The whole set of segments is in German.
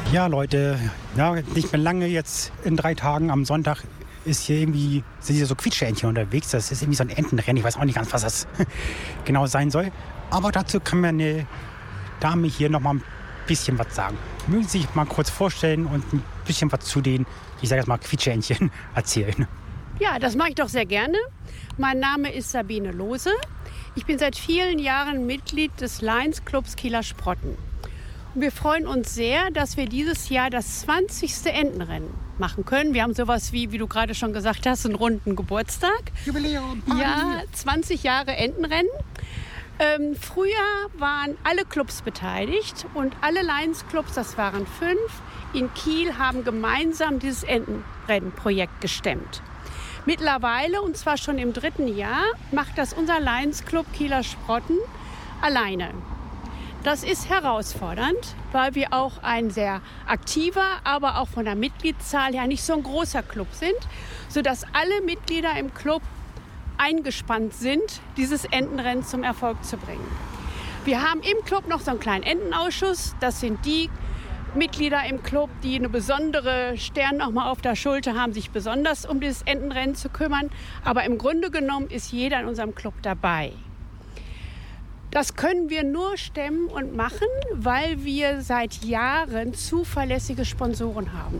Ja, Leute, ja, nicht mehr lange, jetzt in 3 Tagen am Sonntag sind hier so Quietscheentchen unterwegs. Das ist irgendwie so ein Entenrennen. Ich weiß auch nicht ganz, was das genau sein soll. Aber dazu kann mir eine Dame hier noch mal ein bisschen was sagen. Mögen Sie sich mal kurz vorstellen und ein bisschen was zu den, ich sage jetzt mal, Quietscheentchen erzählen? Ja, das mache ich doch sehr gerne. Mein Name ist Sabine Lohse. Ich bin seit vielen Jahren Mitglied des Lions Clubs Kieler Sprotten. Und wir freuen uns sehr, dass wir dieses Jahr das 20. Entenrennen machen können. Wir haben sowas wie du gerade schon gesagt hast, einen runden Geburtstag. Jubiläum. Ja, 20 Jahre Entenrennen. Früher waren alle Clubs beteiligt und alle Lions Clubs, das waren 5, in Kiel haben gemeinsam dieses Entenrennenprojekt gestemmt. Mittlerweile, und zwar schon im 3. Jahr, macht das unser Lions Club Kieler Sprotten alleine. Das ist herausfordernd, weil wir auch ein sehr aktiver, aber auch von der Mitgliedszahl her nicht so ein großer Club sind, sodass alle Mitglieder im Club eingespannt sind, dieses Entenrennen zum Erfolg zu bringen. Wir haben im Club noch so einen kleinen Entenausschuss. Das sind die Mitglieder im Club, die eine besondere Stern noch mal auf der Schulter haben, sich besonders um dieses Entenrennen zu kümmern. Aber im Grunde genommen ist jeder in unserem Club dabei. Das können wir nur stemmen und machen, weil wir seit Jahren zuverlässige Sponsoren haben.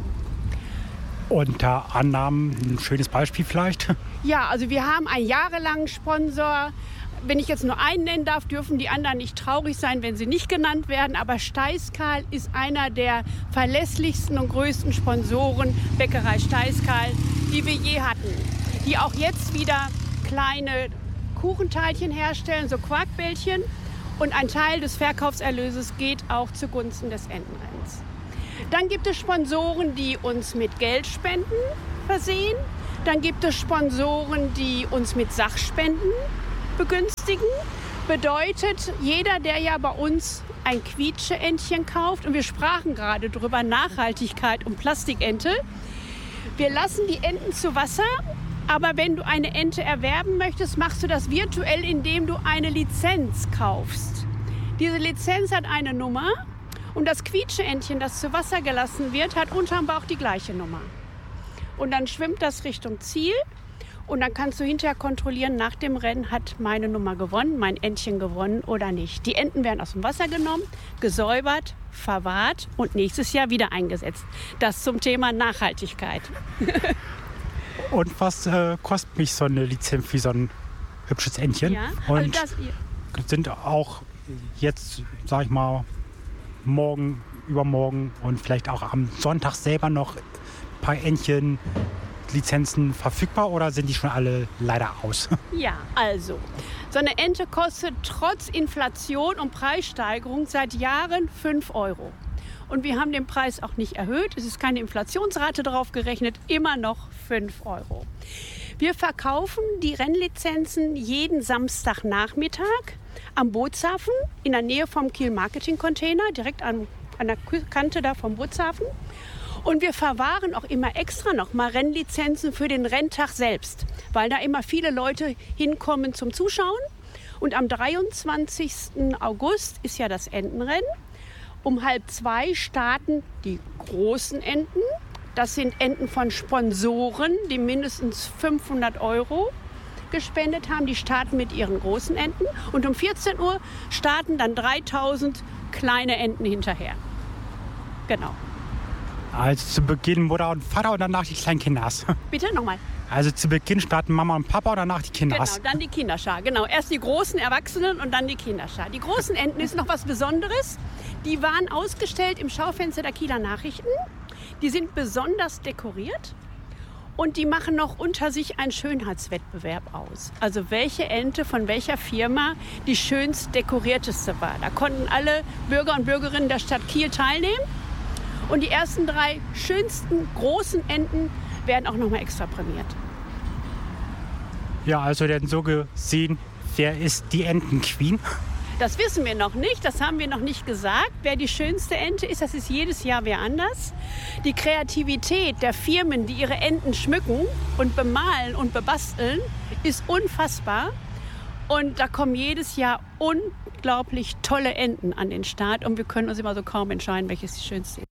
Unter anderem ein schönes Beispiel vielleicht? Ja, also wir haben einen jahrelangen Sponsor. Wenn ich jetzt nur einen nennen darf, dürfen die anderen nicht traurig sein, wenn sie nicht genannt werden. Aber Steißkarl ist einer der verlässlichsten und größten Sponsoren, Bäckerei Steißkarl, die wir je hatten. Die auch jetzt wieder kleine Kuchenteilchen herstellen, so Quarkbällchen. Und ein Teil des Verkaufserlöses geht auch zugunsten des Entenrennens. Dann gibt es Sponsoren, die uns mit Geldspenden versehen. Dann gibt es Sponsoren, die uns mit Sachspenden begünstigen. Bedeutet, jeder, der ja bei uns ein Quietscheentchen kauft, und wir sprachen gerade drüber, Nachhaltigkeit und Plastikente, wir lassen die Enten zu Wasser. Aber wenn du eine Ente erwerben möchtest, machst du das virtuell, indem du eine Lizenz kaufst. Diese Lizenz hat eine Nummer und das Quietscheentchen, das zu Wasser gelassen wird, hat unterm Bauch die gleiche Nummer. Und dann schwimmt das Richtung Ziel und dann kannst du hinterher kontrollieren, nach dem Rennen hat meine Nummer gewonnen, mein Entchen gewonnen oder nicht. Die Enten werden aus dem Wasser genommen, gesäubert, verwahrt und nächstes Jahr wieder eingesetzt. Das zum Thema Nachhaltigkeit. Und was kostet mich so eine Lizenz für so ein hübsches Entchen? Ja, und sind auch jetzt, sag ich mal, morgen, übermorgen und vielleicht auch am Sonntag selber noch ein paar Entchen-Lizenzen verfügbar oder sind die schon alle leider aus? Ja, also, so eine Ente kostet trotz Inflation und Preissteigerung seit Jahren 5 €. Und wir haben den Preis auch nicht erhöht. Es ist keine Inflationsrate drauf gerechnet, immer noch 5 €. Wir verkaufen die Rennlizenzen jeden Samstagnachmittag am Bootshafen in der Nähe vom Kiel Marketing Container, direkt an der Kante da vom Bootshafen. Und wir verwahren auch immer extra noch mal Rennlizenzen für den Renntag selbst, weil da immer viele Leute hinkommen zum Zuschauen. Und am 23. August ist ja das Entenrennen. Um 1:30 starten die großen Enten. Das sind Enten von Sponsoren, die mindestens 500 € gespendet haben. Die starten mit ihren großen Enten. Und um 14 Uhr starten dann 3000 kleine Enten hinterher. Genau. Also zu Beginn Mutter und Vater und danach die kleinen Kinders. Bitte nochmal. Also zu Beginn starten Mama und Papa und danach die Kinders. Genau, dann die Kinderschar. Genau, erst die großen Erwachsenen und dann die Kinderschar. Die großen Enten ist noch was Besonderes. Die waren ausgestellt im Schaufenster der Kieler Nachrichten. Die sind besonders dekoriert und die machen noch unter sich einen Schönheitswettbewerb aus. Also welche Ente von welcher Firma die schönst dekorierteste war. Da konnten alle Bürger und Bürgerinnen der Stadt Kiel teilnehmen. Und die ersten 3 schönsten großen Enten werden auch noch mal extra prämiert. Ja, also denn so gesehen, wer ist die Entenqueen? Das wissen wir noch nicht, das haben wir noch nicht gesagt. Wer die schönste Ente ist, das ist jedes Jahr wer anders. Die Kreativität der Firmen, die ihre Enten schmücken und bemalen und bebasteln, ist unfassbar. Und da kommen jedes Jahr unglaublich tolle Enten an den Start. Und wir können uns immer so kaum entscheiden, welches die schönste